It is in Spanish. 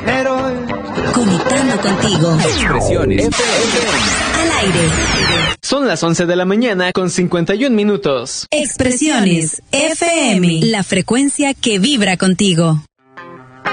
Conectando contigo. Expresiones Al aire. Son las 11 de la mañana con 51 minutos. Expresiones FM. La frecuencia que vibra contigo.